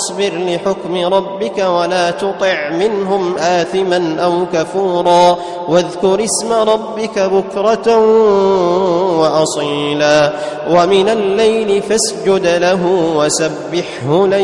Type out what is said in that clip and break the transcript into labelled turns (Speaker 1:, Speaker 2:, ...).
Speaker 1: فاصبر لحكم ربك ولا تطع منهم آثما أو كفورا واذكر اسم ربك بكرة وأصيلا ومن الليل فاسجد له وسبحه ليلا